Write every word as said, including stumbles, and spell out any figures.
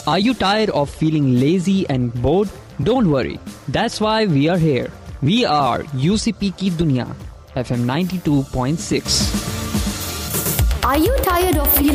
Are you tired of feeling lazy and bored? Don't worry. That's why we are here. We are U C P Ki Duniya, F M ninety-two point six. Are you tired of feeling